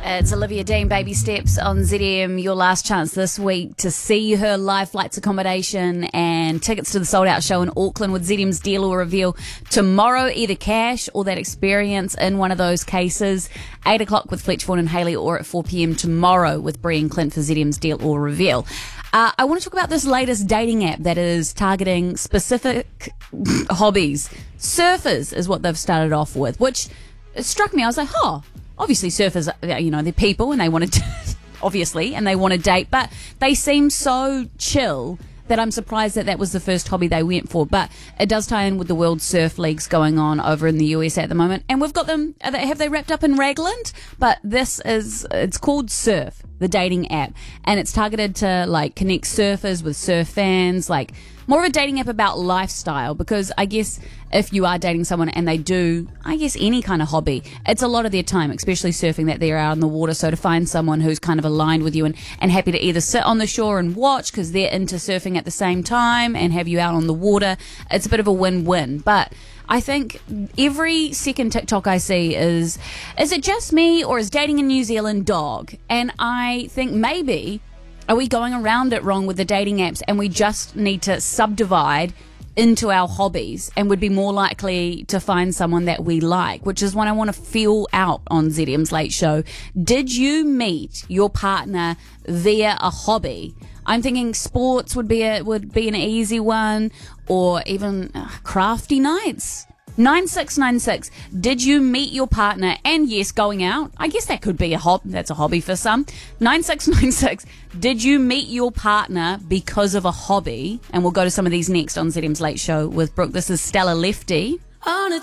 It's Olivia Dean, Baby Steps on ZM. Your last chance this week to see her live, flights, accommodation and tickets to the sold out show in Auckland with ZM's Deal or Reveal tomorrow. Either cash or that experience in one of those cases. 8 o'clock with Fletch Vaughan and Hayley, or at 4 p.m. tomorrow with Brie and Clint for ZM's Deal or Reveal. I want to talk about this latest dating app that is targeting specific hobbies. Surfers is what they've started off with, which struck me. I was like, obviously surfers, they're people and they want to, obviously, and they want to date, but they seem so chill that I'm surprised that was the first hobby they went for. But it does tie in with the World Surf Leagues going on over in the US at the moment. And we've got them, have they wrapped up in Ragland? But it's called Surf, the dating app. And it's targeted to connect surfers with surf fans, more of a dating app about lifestyle, because I guess if you are dating someone and they do, any kind of hobby, it's a lot of their time, especially surfing, that they're out on the water. So to find someone who's kind of aligned with you and happy to either sit on the shore and watch because they're into surfing at the same time and have you out on the water, it's a bit of a win-win. But I think every second TikTok I see is it just me, or is dating in New Zealand dog? And I think maybe, are we going around it wrong with the dating apps, and we just need to subdivide into our hobbies and would be more likely to find someone that we like, which is what I want to feel out on ZM's Late Show. Did you meet your partner via a hobby? I'm thinking sports would be an easy one, or even crafty nights. 9696. Did you meet your partner? And yes, going out. I guess that could be that's a hobby for some. 9696. Did you meet your partner because of a hobby? And we'll go to some of these next on ZM's Late Show with Brooke. This is Stella Lefty.